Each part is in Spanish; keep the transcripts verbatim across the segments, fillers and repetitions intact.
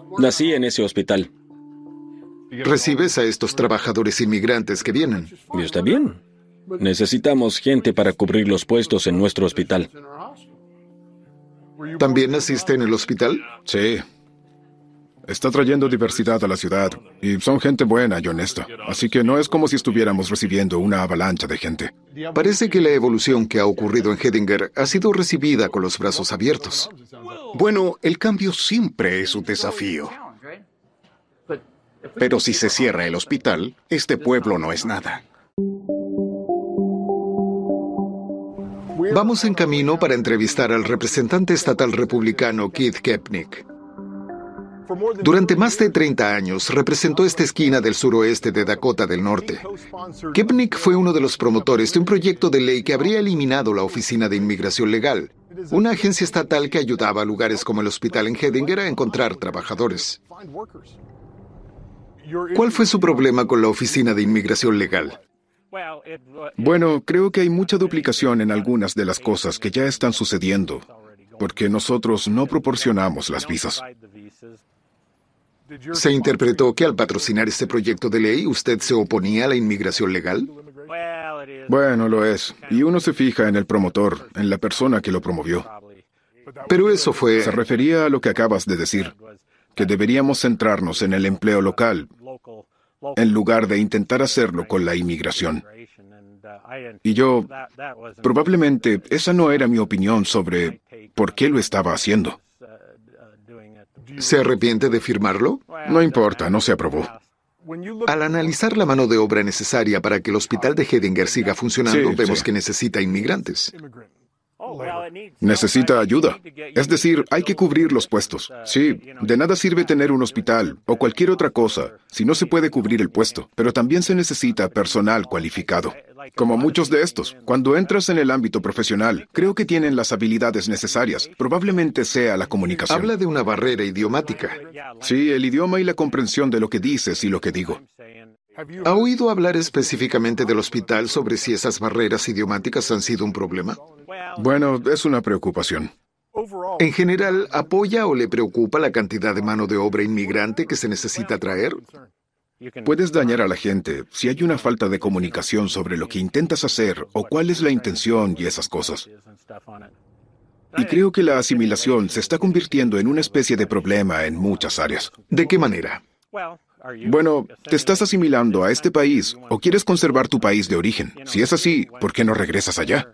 Nací en ese hospital. Recibes a estos trabajadores inmigrantes que vienen. Y está bien. Necesitamos gente para cubrir los puestos en nuestro hospital. ¿También naciste en el hospital? Sí. Está trayendo diversidad a la ciudad, y son gente buena y honesta. Así que no es como si estuviéramos recibiendo una avalancha de gente. Parece que la evolución que ha ocurrido en Hedinger ha sido recibida con los brazos abiertos. Bueno, el cambio siempre es un desafío. Pero si se cierra el hospital, este pueblo no es nada. Vamos en camino para entrevistar al representante estatal republicano Keith Kepnick. Durante más de treinta años representó esta esquina del suroeste de Dakota del Norte. Kepnick fue uno de los promotores de un proyecto de ley que habría eliminado la Oficina de Inmigración Legal, una agencia estatal que ayudaba a lugares como el hospital en Hedinger a encontrar trabajadores. ¿Cuál fue su problema con la Oficina de Inmigración Legal? Bueno, creo que hay mucha duplicación en algunas de las cosas que ya están sucediendo, porque nosotros no proporcionamos las visas. ¿Se interpretó que al patrocinar este proyecto de ley usted se oponía a la inmigración legal? Bueno, lo es. Y uno se fija en el promotor, en la persona que lo promovió. Pero eso fue... Se refería a lo que acabas de decir, que deberíamos centrarnos en el empleo local, en lugar de intentar hacerlo con la inmigración. Y yo, probablemente, esa no era mi opinión sobre por qué lo estaba haciendo. ¿Se arrepiente de firmarlo? No importa, no se aprobó. Al analizar la mano de obra necesaria para que el hospital de Hedinger siga funcionando, Sí, vemos sí. que necesita inmigrantes. Necesita ayuda. Es decir, hay que cubrir los puestos. Sí, de nada sirve tener un hospital o cualquier otra cosa si no se puede cubrir el puesto. Pero también se necesita personal cualificado. Como muchos de estos, cuando entras en el ámbito profesional, creo que tienen las habilidades necesarias. Probablemente sea la comunicación. Habla de una barrera idiomática. Sí, el idioma y la comprensión de lo que dices y lo que digo. ¿Ha oído hablar específicamente del hospital sobre si esas barreras idiomáticas han sido un problema? Bueno, es una preocupación. En general, ¿apoya o le preocupa la cantidad de mano de obra inmigrante que se necesita traer? Puedes dañar a la gente si hay una falta de comunicación sobre lo que intentas hacer o cuál es la intención y esas cosas. Y creo que la asimilación se está convirtiendo en una especie de problema en muchas áreas. ¿De qué manera? Bueno, ¿te estás asimilando a este país o quieres conservar tu país de origen? Si es así, ¿por qué no regresas allá?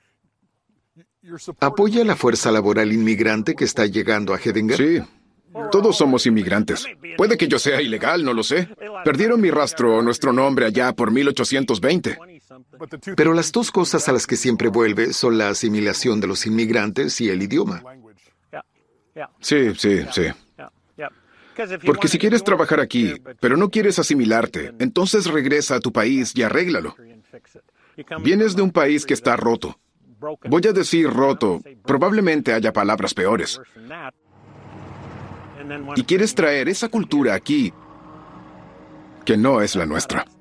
¿Apoya la fuerza laboral inmigrante que está llegando a Hedinger? Sí. Todos somos inmigrantes. Puede que yo sea ilegal, no lo sé. Perdieron mi rastro o nuestro nombre allá por mil ochocientos veinte. Pero las dos cosas a las que siempre vuelve son la asimilación de los inmigrantes y el idioma. Sí, sí, sí. Porque si quieres trabajar aquí, pero no quieres asimilarte, entonces regresa a tu país y arréglalo. Vienes de un país que está roto. Voy a decir roto, probablemente haya palabras peores. Y quieres traer esa cultura aquí, que no es la nuestra.